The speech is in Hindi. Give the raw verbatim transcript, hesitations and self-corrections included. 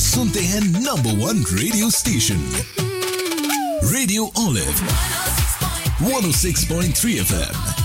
सुनते हैं number one radio station radio olive one ओ six point three F M.